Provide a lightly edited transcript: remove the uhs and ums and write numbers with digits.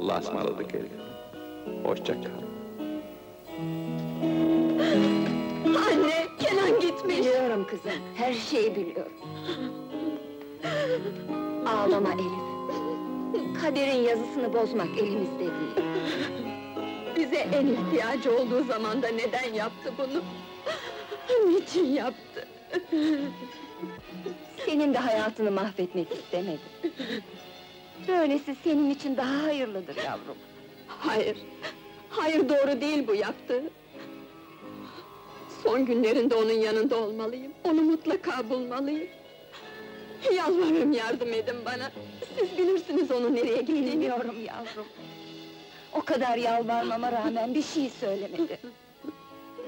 Allah'a ısmarladık Elif. Hoşça kal. Anne, Kenan gitmiş! Biliyorum kızım, her şeyi biliyorum. Ağlama Elif. Kaderin yazısını bozmak elimizde değil. Bize en ihtiyacı olduğu zamanda neden yaptı bunu? Niçin yaptı? Senin de hayatını mahvetmek istemedim. Böylesi senin için daha hayırlıdır yavrum. Hayır, hayır doğru değil bu yaptığı. Son günlerinde onun yanında olmalıyım, onu mutlaka bulmalıyım. Yalvarırım yardım edin bana, siz bilirsiniz onun nereye gittiğini. Bilmiyorum yavrum. O kadar yalvarmama rağmen bir şey söylemedi.